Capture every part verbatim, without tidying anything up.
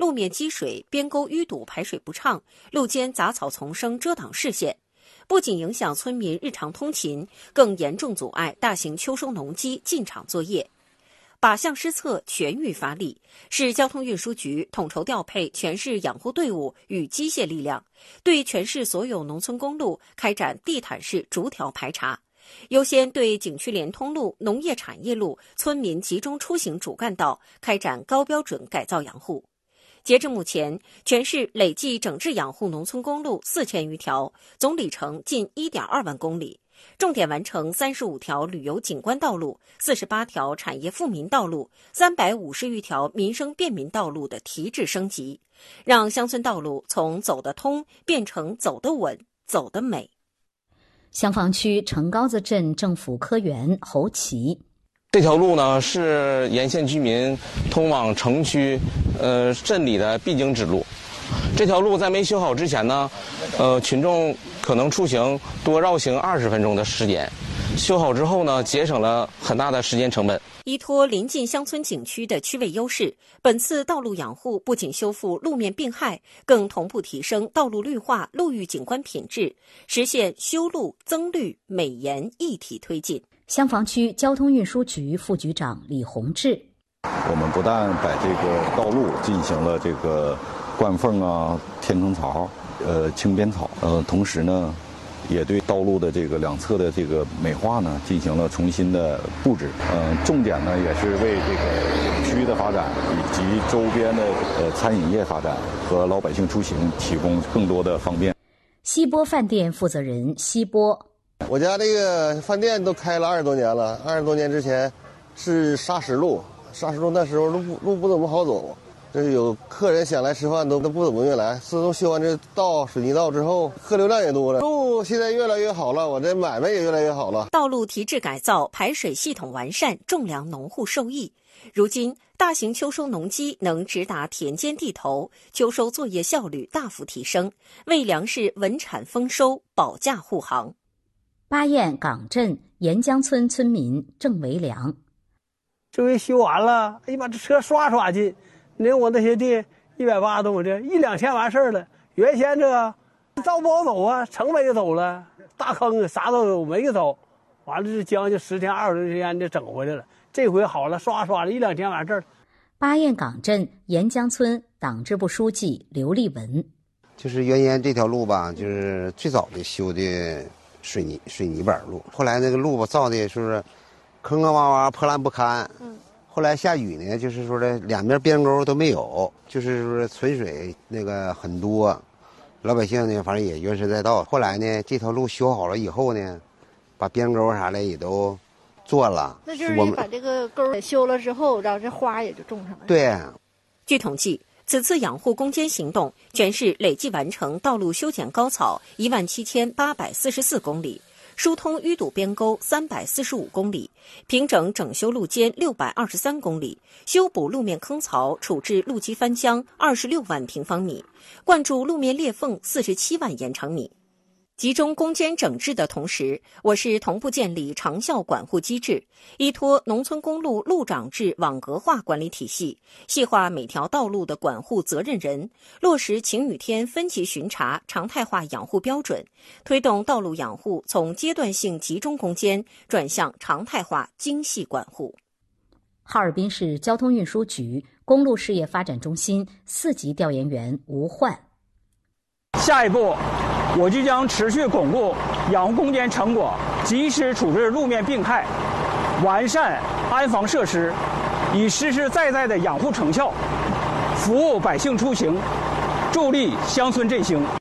路面积水、边沟淤堵排水不畅，路间杂草丛生遮挡视线。不仅影响村民日常通勤，更严重阻碍大型秋收农机进场作业。靶向施策，全域发力，市交通运输局统筹调配全市养护队伍与机械力量，对全市所有农村公路开展地毯式逐条排查，优先对景区连通路、农业产业路、村民集中出行主干道开展高标准改造养护。截至目前，全市累计整治养护农村公路四千余条，总里程近 一点二万公里，重点完成三十五条旅游景观道路、四十八条产业富民道路、三百五十余条民生便民道路的提质升级，让乡村道路从走得通变成走得稳、走得美。 香坊区城高子镇政府科员侯奇， 这条路呢是沿线居民通往城区、呃镇里的必经之路。这条路在没修好之前呢，呃，群众可能出行多绕行二十分钟的时间。修好之后呢，节省了很大的时间成本。 依托临近乡村景区的区位优势，本次道路养护不仅修复路面病害，更同步提升道路绿化、路域景观品质，实现修路增绿美颜一体推进。 香坊区交通运输局副局长李洪志， 我们不但把这个道路进行了这个灌缝啊、填坑槽、呃清边草，呃，同时呢，也对道路的这个两侧的这个美化呢进行了重新的布置。呃，重点呢也是为这个景区的发展以及周边的呃餐饮业发展和老百姓出行提供更多的方便。 西波饭店负责人西波， 我家这个饭店都开了二十多年了，二十多年之前是砂石路，砂石路那时候路不路不怎么好走。这有客人想来吃饭都都不怎么愿意来，自从修完这道水泥道之后，客流量也多了，路现在越来越好了，我这买卖也越来越好了。 道路提质改造、排水系统完善，种粮农户受益。如今，大型秋收农机能直达田间地头，秋收作业效率大幅提升，为粮食稳产丰收保驾护航。 巴彦岗镇沿江村村民郑维良， 这回修完了，哎呀妈，这车刷刷进。你看我那些地一百八多亩，这一两天完事儿了。原先这个道不好走啊，城没给走了，大坑啥都有没给走，完了这将近十天二十天就整回来了。这回好了，刷刷了一两天完事儿。 巴彦岗镇沿江村党支部书记刘立文， 就是原先这条路吧，就是最早的修的水泥水泥板路，后来那个路吧造的就是坑坑洼洼、破烂不堪。嗯。后来下雨呢，就是说的两边边沟都没有，就是说存水那个很多，老百姓呢反正也怨声载道。后来呢，这条路修好了以后呢，把边沟啥的也都做了。 那就是你把这个沟修了之后，然后这花也就种上了。 对。 据统计，此次养护攻坚行动，全市累计完成道路修剪高草一万七千八百四十四公里。疏通淤堵边沟三百四十五公里，平整整修路肩六百二十三公里，修补路面坑槽，处置路基翻浆二十六万平方米，灌注路面裂缝四十七万延长米。集中攻坚整治的同时，我市同步建立长效管护机制，依托农村公路路长制网格化管理体系，细化每条道路的管护责任人，落实晴雨天分级巡查常态化养护标准，推动道路养护从阶段性集中攻坚转向常态化精细管护。 哈尔滨市交通运输局公路事业发展中心四级调研员吴焕， 下一步我就将持续巩固养护攻坚成果，及时处置路面病害，完善安防设施，以实实在在的养护成效，服务百姓出行，助力乡村振兴。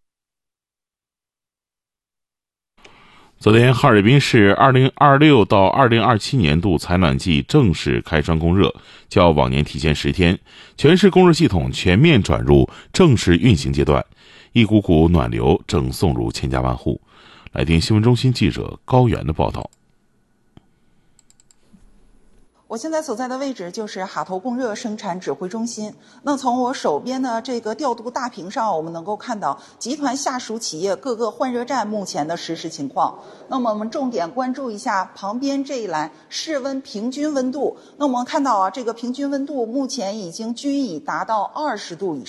昨天，哈尔滨市二零二六到二零二七年度采暖季正式开栓供热，较往年提前十天，全市供热系统全面转入正式运行阶段。一股股暖流正送入千家万户。来听新闻中心记者高原的报道。 我现在所在的位置就是哈头供热生产指挥中心。那从我手边的这个调度大屏上，我们能够看到集团下属企业各个换热站目前的实时情况。那么我们重点关注一下旁边这一栏室温平均温度。那我们看到啊，这个平均温度目前已经均已达到二十度以上。